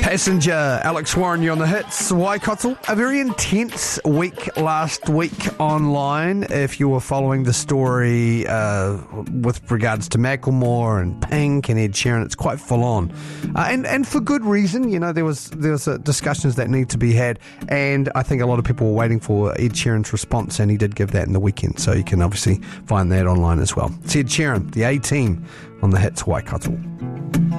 Passenger, Alex Warren, you on the hits. Waikato, a very intense week last week online. If you were following the story with regards to Macklemore and Pink and Ed Sheeran, it's quite full on, and for good reason. You know, there was discussions that need to be had, and I think a lot of people were waiting for Ed Sheeran's response, and he did give that in the weekend. So you can obviously find that online as well. It's Ed Sheeran, the A Team, on the hits Waikato.